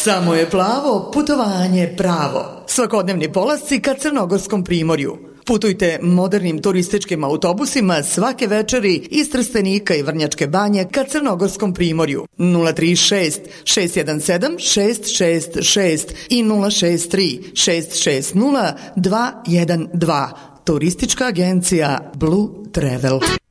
Samo je plavo, putovanje pravo. Svakodnevni polasci ka Crnogorskom primorju. Putujte modernim turističkim autobusima svake večeri iz Trstenika i Vrnjačke Banje ka Crnogorskom primorju. 036 617 666 i 063 660 212. Turistička agencija Blue Travel.